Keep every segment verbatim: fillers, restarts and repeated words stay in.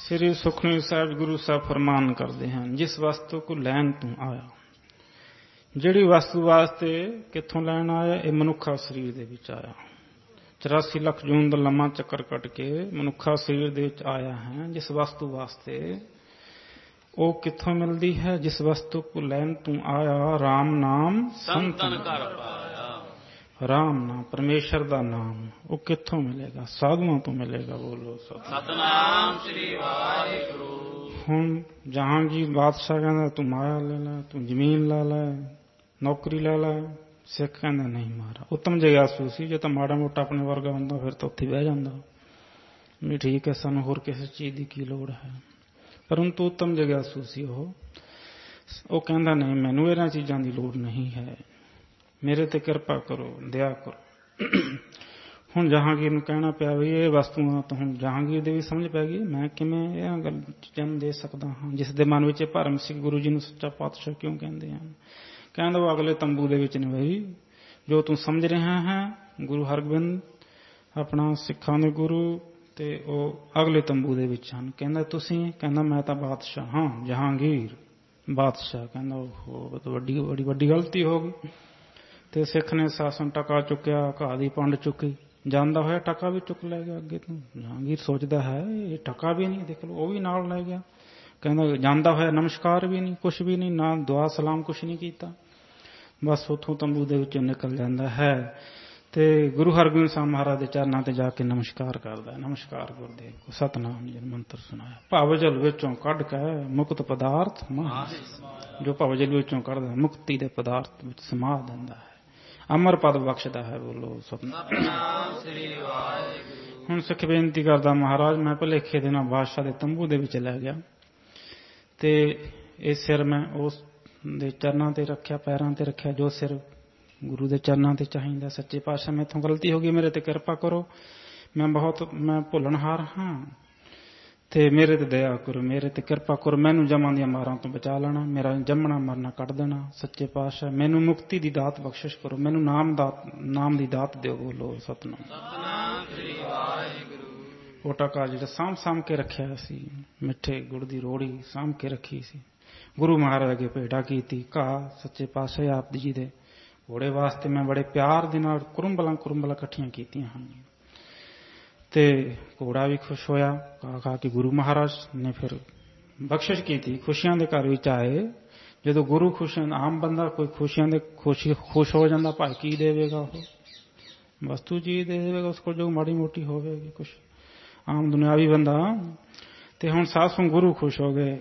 श्री सुखमनी साहिब गुरु साहब फरमान करते हैं, जिस वस्तु को लैन तू आया। जिहड़ी वस्तु वास्ते कित्थों लैन आया, ये मनुखा शरीर दे विच आया। चौरासी लख जून दा लम्मा चक्कर कट के मनुखा शरीर दे विच आया है। जिस वस्तु वास्ते वो कित्थों मिलती है, जिस वस्तु को लैन तू आया, राम नाम संतन कर पाया। राम नाम परमेश्वर का नाम वो कित्थों मिलेगा, साधुओं तो मिलेगा। बोलो सतनाम श्री वाहिगुरू। हुण जहांगीर बादशाह कहता तू माया ले लै, तू जमीन ला लै, नौकरी ला लै। सिख कहता नहीं मारा। उत्तम जिज्ञासु सी, जो तो माड़ा मोटा अपने वर्गा हुंदा फिर तो उत्थे बह जांदा भी ठीक है, सानू होर किसी चीज़ की की लोड़ है। परंतु उत्तम जिज्ञासु सी वो कहता नहीं, मैनू इन्हां चीज़ां की लोड़ नहीं है, मेरे ते कृपा करो, दया करो। हुण जहांगीर नूं कहना पिया भी ये वस्तुआं तो हुण जहांगीर दे भी समझ पै गई, मैं किवें इह गल जन्म दे सकदा हां। जिस दे मन विच भरम सी, गुरु जी नूं सच्चा पातशाह क्यों कहंदे हन। कहंदा वो अगले तंबू दे विच ने बई, जो तू समझ रहा है गुरु हरगोबिंद अपना सिखां दे गुरु ते वो अगले तंबू दे विच हन। कहंदा तुसीं, कहंदा मैं तां बादशाह हां, जहांगीर बादशाह। कहंदा ओहो तो वड्डी बड़ी वड्डी गलती हो गई। ते सिख ने शासन टका चुक्या, घाह दी पंड चुकी, जांदा होया टका भी चुक लै गया अगे तो। जहांगीर सोचदा है ये टका भी नहीं, देख लो वो भी नाल लै गया। कहंदा जांदा होया नमस्कार भी नहीं, कुछ भी नहीं, ना दुआ सलाम कुछ नहीं कीता। बस उथों तंबू दे विचों निकल जांदा है ते गुरु हरगोबिंद साहब महाराज दे चरनां ते जाके नमस्कार करदा है। नमस्कार गुरुदेव को, सतनाम जी मंत्र सुनाया। भवजल विचों कढ के मुक्त पदार्थ जो भवजल विचों कढदा मुक्ति दे पदार्थ विच समा दिंदा है, अमर पद बख्शदा है। बोलो सतनाम श्री वाहिगुरू। हुण सिख बेनती करदा, महाराज मैं भुलेखे दे नाल बादशाह दे तंबू दे विच लै गया ते इस सिर मैं उस दे चरनां ते रखिया, पैरां ते रखिया जो सिर गुरु दे चरनां ते चाहिदा। सच्चे पातशाह मेथों गलती हो गई, मेरे ते कृपा करो, मैं बहुत मैं भुलणहार हाँ ते मेरे ते दया करो, मेरे ते कृपा करो, मैनू जमां दियां मारां तो बचा लेना, मेरा जमना मरना कट देना। सच्चे पातशाह मैनू मुक्ति दी दात बख्शिश करो, मैनू नाम दात नाम दी दात दिओ। बोलो सतनाम सतनाम श्री वाहिगुरू। वो टका जिहड़ा साम साम के रखिया सी, मिठे गुड़ दी रोड़ी साम के रखी सी, गुरु महाराज अगे भेटा कीती। कहा सच्चे पातशाह आप जी दे घोड़े वास्ते मैं बड़े प्यार दे नाल कुरुंबलां कुरुंबलां इकट्ठियां कीतियां हन ते घोड़ा भी खुश होया। कहा कहा कि गुरु महाराज ने फिर बख्शिश की थी, खुशियां दे घर विच आए। जो गुरु खुश, आम बंदा कोई खुशियां दे खुशी खुश हो जाता, भाई की देवेगा वो वस्तु चीज दे देवेगा उसको जो माड़ी मोटी होवेगी कुछ आम दुनियावी बंदा। ते हुण सासों गुरु खुश हो गए।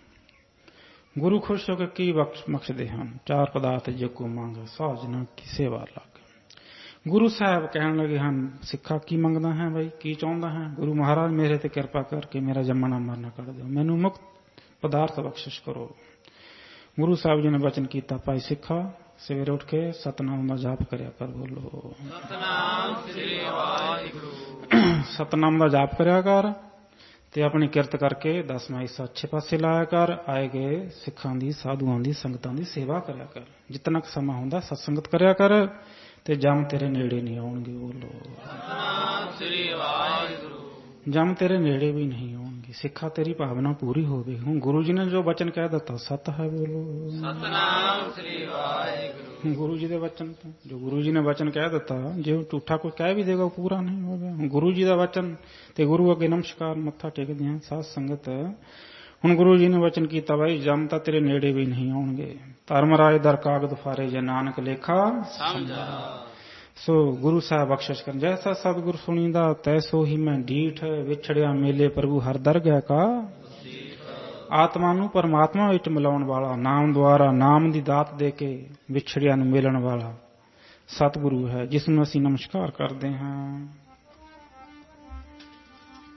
गुरु खुश होकर की मकसदे हैं, चार पदार्थ जो को मांगे सहज न की सेवा लग। गुरु साहब कहन लगे हैं, सिखा की मंगदा है भाई, की चाहता है। गुरु महाराज मेरे ते कृपा करके मेरा जमना मरना कर दो, मैनू मुक्त पदार्थ बख्शिश करो। गुरु साहब जी ने वचन किया, भाई सिखा सवेरे उठ के सतनाम का जाप करया कर। बोलो सतनाम श्री वाहिगुरू। सतनाम का जाप करया कर ते अपनी किरत करके दसवां हिस्सा अच्छे पासे लाया कर। आए गए सिखां दी साधुआं दी संगतां दी सेवा करया कर। जितना समा हुंदा सत्संगत करया कर ते जम तेरे नेड़े नहीं आउणगे। बोलो सतनाम श्री वाहिगुरू। जम तेरे नेड़े भी नहीं आउणगे, सिखा तेरी भावना पूरी होवे। हुण गुरु जी ने जो वचन कह दिता सत है। बोलो सतनाम श्री वाहिगुरू। गुरु जी दे वचन तो जो गुरु जी ने वचन कह दिता, जो झूठा कोई कह भी देगा पूरा नहीं होगा। गुरु जी दा वचन ते गुरु अगे नमस्कार मत्था टेकदे हैं साध संगत। हुण गुरु जी ने वचन किया, भाई जम तां तेरे नेड़े भी नहीं आउणगे। धर्मराज दर कागद फारे जे नानक लेखा समझा। सो गुरु साहब बख्शिश कर, जैसा सतगुरु सुनीदा तैसो ही मैं डीठ। विछड़िया मेले प्रभु हर दरगाह का। आत्मा नू परमात्मा विच मिलाउण वाला, नाम द्वारा नाम दी दात दे के विछड़िया नू मिलण वाला सतगुरु है, जिसनू असीं नमस्कार करते हैं।